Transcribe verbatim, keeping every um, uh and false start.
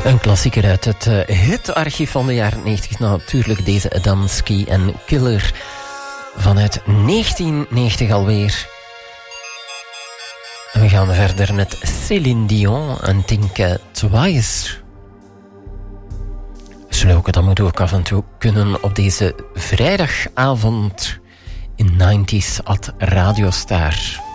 Een klassieker uit het uh, hitarchief van de jaren negentig. Natuurlijk deze Adamski en Killer vanuit negentien negentig alweer. En we gaan verder met Céline Dion en Think Twice. Sloken, dat moet ook af en toe kunnen op deze vrijdagavond in negentig at Radio Star.